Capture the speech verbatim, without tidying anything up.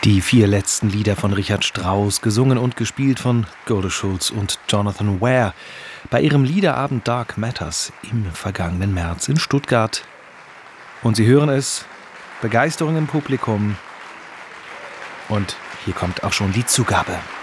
Die vier letzten Lieder von Richard Strauss, gesungen und gespielt von Golde Schulz und Jonathan Ware bei ihrem Liederabend Dark Matters im vergangenen März in Stuttgart. Und Sie hören es, Begeisterung im Publikum. Und hier kommt auch schon die Zugabe.